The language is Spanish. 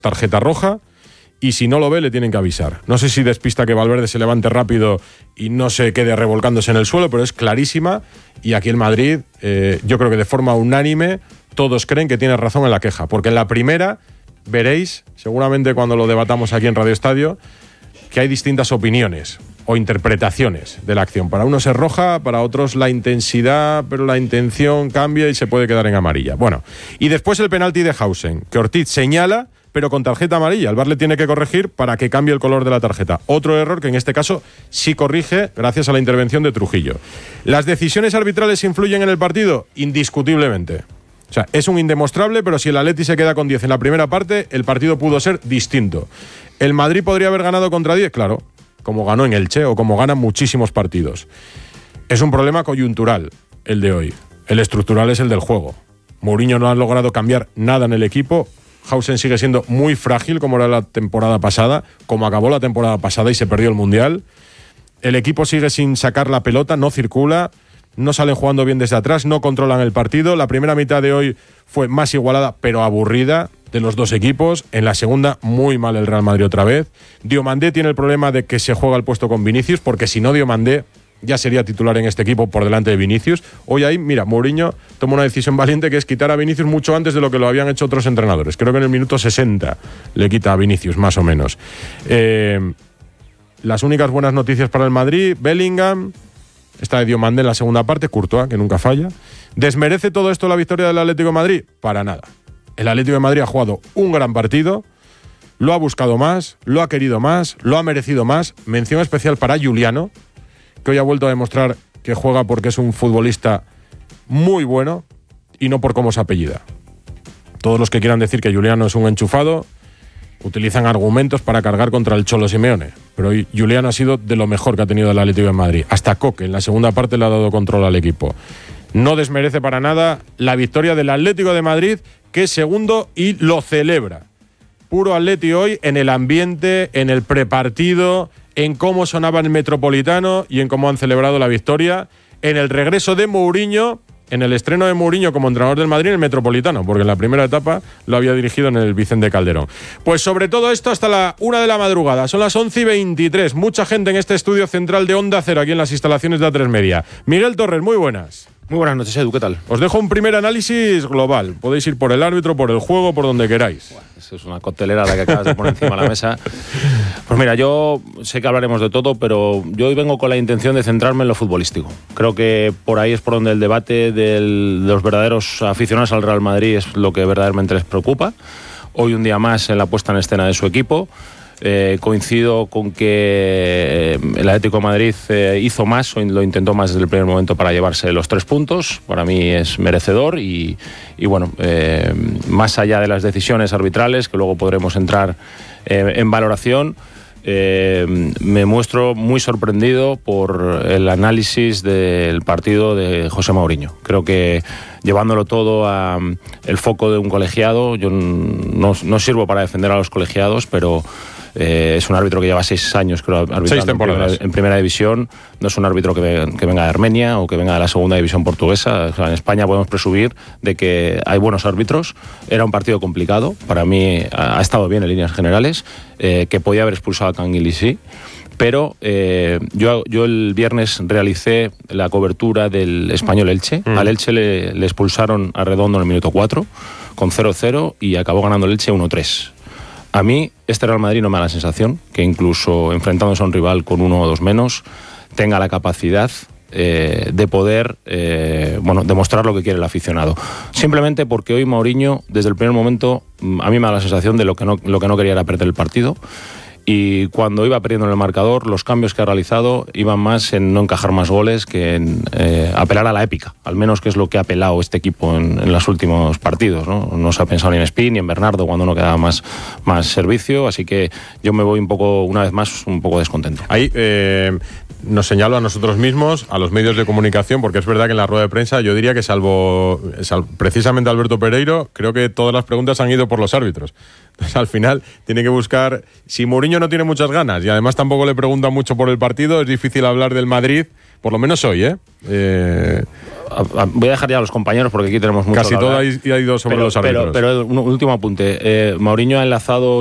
tarjeta roja. Y si no lo ve, le tienen que avisar. No sé si despista que Valverde se levante rápido y no se quede revolcándose en el suelo, pero es clarísima. Y aquí en Madrid, yo creo que de forma unánime, todos creen que tiene razón en la queja. Porque en la primera, veréis, seguramente cuando lo debatamos aquí en Radio Estadio, que hay distintas opiniones o interpretaciones de la acción. Para unos es roja, para otros la intensidad, pero la intención cambia y se puede quedar en amarilla. Bueno, y después el penalti de Hausen, que Ortiz señala, pero con tarjeta amarilla. El VAR le tiene que corregir para que cambie el color de la tarjeta. Otro error que en este caso sí corrige gracias a la intervención de Trujillo. ¿Las decisiones arbitrales influyen en el partido? Indiscutiblemente. O sea, es un indemostrable, pero si el Atleti se queda con 10 en la primera parte, el partido pudo ser distinto. ¿El Madrid podría haber ganado contra 10? Claro, como ganó en Elche o como ganan muchísimos partidos. Es un problema coyuntural el de hoy. El estructural es el del juego. Mourinho no ha logrado cambiar nada en el equipo. Hausen sigue siendo muy frágil como era la temporada pasada, como acabó la temporada pasada y se perdió el Mundial. El equipo sigue sin sacar la pelota, no circula, no salen jugando bien desde atrás, no controlan el partido. La primera mitad de hoy fue más igualada, pero aburrida de los dos equipos. En la segunda, muy mal el Real Madrid otra vez. Diomandé tiene el problema de que se juega el puesto con Vinicius, porque si no Diomandé ya sería titular en este equipo por delante de Vinicius. Hoy ahí, mira, Mourinho toma una decisión valiente que es quitar a Vinicius mucho antes de lo que lo habían hecho otros entrenadores. Creo que en el minuto 60 le quita a Vinicius, más o menos. Las únicas buenas noticias para el Madrid, Bellingham, está de Diomandé en la segunda parte, Courtois, que nunca falla. ¿Desmerece todo esto la victoria del Atlético de Madrid? Para nada. El Atlético de Madrid ha jugado un gran partido, lo ha buscado más, lo ha querido más, lo ha merecido más. Mención especial para Juliano, que hoy ha vuelto a demostrar que juega porque es un futbolista muy bueno y no por cómo se apellida. Todos los que quieran decir que Juliano es un enchufado utilizan argumentos para cargar contra el Cholo Simeone, pero hoy Juliano ha sido de lo mejor que ha tenido el Atlético de Madrid. Hasta Coque en la segunda parte le ha dado control al equipo. No desmerece para nada la victoria del Atlético de Madrid, que es segundo y lo celebra. Puro Atleti hoy en el ambiente, en el prepartido, en cómo sonaba el Metropolitano y en cómo han celebrado la victoria, en el regreso de Mourinho, en el estreno de Mourinho como entrenador del Madrid en el Metropolitano, porque en la primera etapa lo había dirigido en el Vicente Calderón. Pues sobre todo esto hasta la 1 de la madrugada, son las 11:23, mucha gente en este estudio central de Onda Cero, aquí en las instalaciones de A3 Media. Miguel Torres, muy buenas. Muy buenas noches, Edu, ¿qué tal? Os dejo un primer análisis global. Podéis ir por el árbitro, por el juego, por donde queráis. Bueno, eso es una coctelera la que acabas de poner encima de la mesa. Pues mira, yo sé que hablaremos de todo, pero yo hoy vengo con la intención de centrarme en lo futbolístico. Creo que por ahí es por donde el debate de los verdaderos aficionados al Real Madrid es lo que verdaderamente les preocupa. Hoy un día más en la puesta en escena de su equipo. Coincido con que el Atlético de Madrid hizo más o lo intentó más desde el primer momento para llevarse los 3 puntos. Para mí es merecedor y bueno, más allá de las decisiones arbitrales, que luego podremos entrar en valoración, me muestro muy sorprendido por el análisis del partido de José Mourinho. Creo que llevándolo todo a el foco de un colegiado, yo no sirvo para defender a los colegiados, pero es un árbitro que lleva 6 años, creo, arbitrando en primera división. No es un árbitro que venga de Armenia o que venga de la segunda división portuguesa. O sea, en España podemos presumir de que hay buenos árbitros. Era un partido complicado. Para mí ha estado bien en líneas generales. Que podía haber expulsado a Canguilí, sí. Pero yo el viernes realicé la cobertura del Español Elche. Al Elche le expulsaron a Redondo en el minuto 4 con 0-0 y acabó ganando el Elche 1-3. A mí, este Real Madrid no me da la sensación que incluso enfrentándose a un rival con 1 o 2 menos, tenga la capacidad de poder demostrar lo que quiere el aficionado. Simplemente porque hoy Mourinho, desde el primer momento, a mí me da la sensación de lo que no quería era perder el partido. Y cuando iba perdiendo en el marcador, los cambios que ha realizado iban más en no encajar más goles que en apelar a la épica, al menos que es lo que ha apelado este equipo en los últimos partidos, ¿no? Se ha pensado ni en Espín ni en Bernardo cuando no quedaba más servicio, así que yo me voy una vez más, un poco descontento. Ahí nos señalo a nosotros mismos, a los medios de comunicación, porque es verdad que en la rueda de prensa yo diría que salvo precisamente Alberto Pereiro, creo que todas las preguntas han ido por los árbitros. Entonces al final tiene que buscar, si Mourinho no tiene muchas ganas y además tampoco le pregunta mucho por el partido, es difícil hablar del Madrid, por lo menos hoy, voy a dejar ya a los compañeros porque aquí tenemos mucho Casi todo ha ido sobre los árbitros. Pero un último apunte. Mourinho ha enlazado